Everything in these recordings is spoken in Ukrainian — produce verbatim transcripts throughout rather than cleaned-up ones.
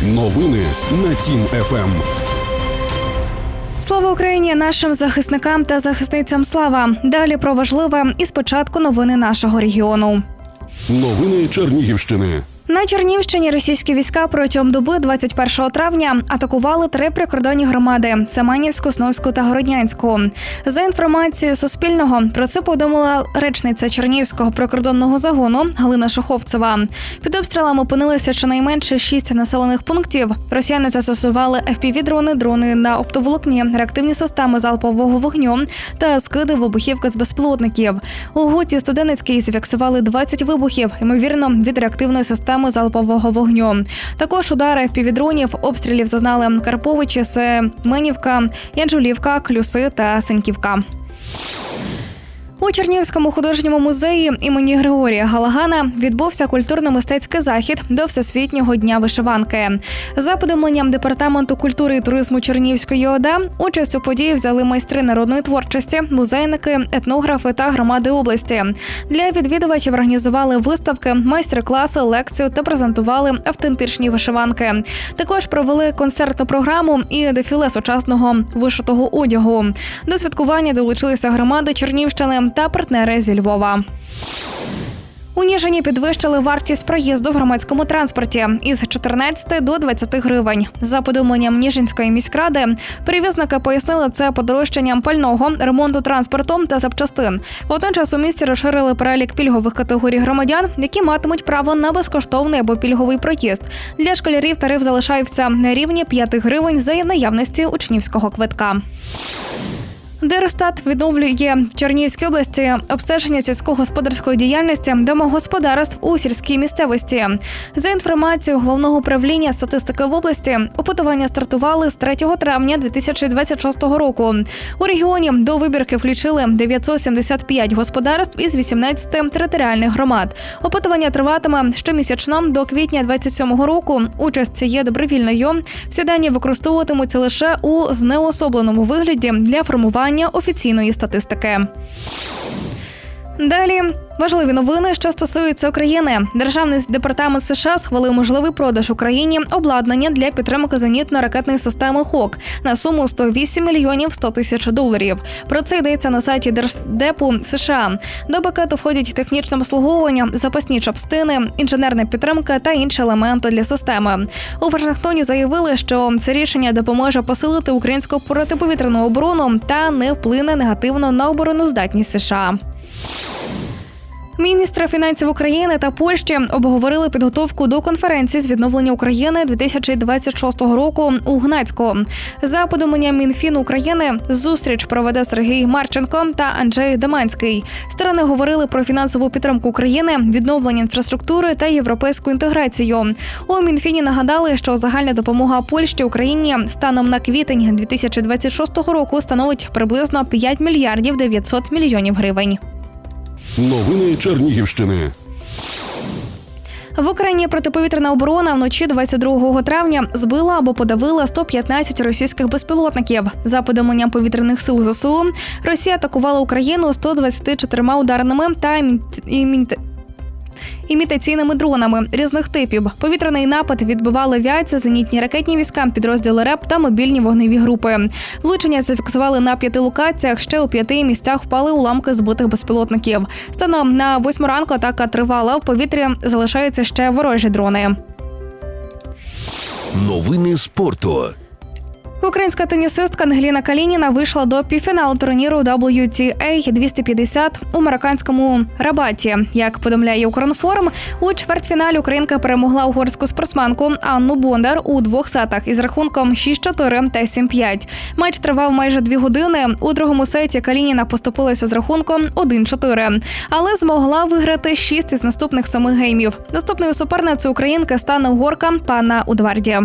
Новини на Тім еф ем. Слава Україні! Нашим захисникам та захисницям слава! Далі про важливе і спочатку новини нашого регіону. Новини Чернігівщини. На Чернігівщині російські війська протягом доби двадцять першого травня атакували три прикордонні громади – Семенівську, Сновську та Городнянську. За інформацією Суспільного, про це повідомила речниця Чернігівського прикордонного загону Галина Шуховцева. Під обстрілами опинилися щонайменше шість населених пунктів. Росіяни застосували еф пі ві-дрони, дрони на оптоволокні, реактивні системи залпового вогню та скиди вибухівки з безпілотників. У Гуті Студенецькій зафіксували двадцять вибухів, ймовірно, від реактивної системи залпового вогню. Також удари еф пі ві-дронів обстрілів зазнали Карповичі, Семенівка, Янжулівка, Клюси та Синьківка. У Чернігівському художньому музеї імені Григорія Галагана відбувся культурно-мистецький захід до Всесвітнього дня вишиванки. За повідомленням Департаменту культури і туризму Чернігівської о де, участь у події взяли майстри народної творчості, музейники, етнографи та громади області. Для відвідувачів організували виставки, майстер-класи, лекцію та презентували автентичні вишиванки. Також провели концертну програму і дефіле сучасного вишитого одягу. До святкування долучилися громади Чернігівщини та партнери зі Львова. У Ніжині підвищили вартість проїзду в громадському транспорті із чотирнадцяти до двадцяти гривень. За повідомленням Ніжинської міськради, перевізники пояснили це подорожчанням пального, ремонту транспорту та запчастин. Водночас у місті розширили перелік пільгових категорій громадян, які матимуть право на безкоштовний або пільговий проїзд. Для школярів тариф залишається на рівні п'яти гривень за наявності учнівського квитка. Держстат відновлює в Чернігівській області обстеження сільськогосподарської діяльності домогосподарств у сільській місцевості. За інформацією Головного управління статистики в області, опитування стартували з третього травня дві тисячі двадцять шостого року. У регіоні до вибірки включили дев'ятсот сімдесят п'ять господарств із вісімнадцяти територіальних громад. Опитування триватиме щомісячно до квітня двадцять сьомого року. Участь є добровільною. Всі дані використовуватимуться лише у знеособленому вигляді для формування офіційної статистики. Далі важливі новини, що стосуються України. Державний департамент США схвалив можливий продаж Україні обладнання для підтримки зенітно-ракетної системи «Хок» на суму сто вісім мільйонів сто тисяч доларів. Про це йдеться на сайті Держдепу США. До пакету входять технічне обслуговування, запасні частини, інженерна підтримка та інші елементи для системи. У Вашингтоні заявили, що це рішення допоможе посилити українську протиповітряну оборону та не вплине негативно на обороноздатність США. Міністри фінансів України та Польщі обговорили підготовку до конференції з відновлення України дві тисячі двадцять шостого року у Гнатську. За повідомленням Мінфіну України, зустріч проведе Сергій Марченко та Анджей Даманський. Сторони говорили про фінансову підтримку України, відновлення інфраструктури та європейську інтеграцію. У Мінфіні нагадали, що загальна допомога Польщі Україні станом на квітень дві тисячі двадцять шостого року становить приблизно п'ять мільярдів дев'ятсот мільйонів гривень. Новини Чернігівщини. В Україні протиповітряна оборона вночі двадцять другого травня збила або подавила сто п'ятнадцять російських безпілотників. За повідомленням повітряних сил зе се у, Росія атакувала Україну сто двадцятьма чотирма ударними та імітаційними імітаційними дронами різних типів. Повітряний напад відбивали авіація, зенітні ракетні війська, підрозділи РЕП та мобільні вогневі групи. Влучення зафіксували на п'яти локаціях, ще у п'яти місцях впали уламки збитих безпілотників. Станом на восьму ранку атака тривала, в повітрі залишаються ще ворожі дрони. Новини спорту. Українська тенісистка Ангеліна Калініна вийшла до півфіналу турніру дабл ю ті ей двісті п'ятдесят у марокканському Рабаті. Як повідомляє Укрінформ, у чвертьфіналі українка перемогла угорську спортсменку Анну Бондар у двох сетах із рахунком шість чотири та сім п'ять. Матч тривав майже дві години. У другому сеті Калініна поступилася з рахунком один чотири, але змогла виграти шість із наступних семи геймів. Наступною суперницею українки стане угорка Панна Удварді.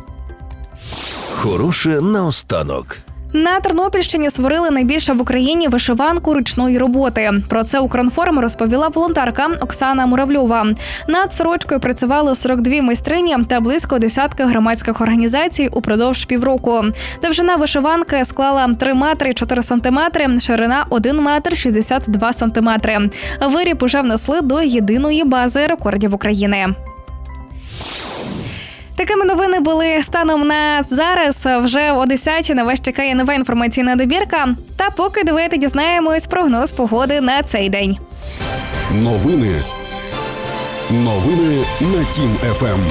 Хороше наостанок. На Тернопільщині створили найбільше в Україні вишиванку ручної роботи. Про це Укрінформ розповіла волонтерка Оксана Муравльова. Над сорочкою працювали сорок дві майстрині та близько десятки громадських організацій упродовж півроку. Довжина вишиванки склала три метри чотири сантиметри, ширина один метр шістдесят два сантиметри. Виріб уже внесли до єдиної бази рекордів України. Такими новини були станом на зараз. Вже о десятій на вас чекає нова інформаційна добірка. Та поки давайте дізнаємось прогноз погоди на цей день. Новини. Новини на Тім еф ем.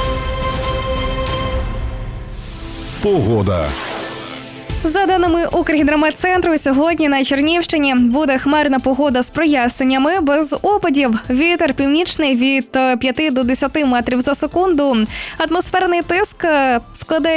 Погода. За даними Укргідрометцентру, сьогодні на Чернігівщині буде хмарна погода з проясненнями, без опадів. Вітер північний від п'яти до десяти метрів за секунду. Атмосферний тиск складає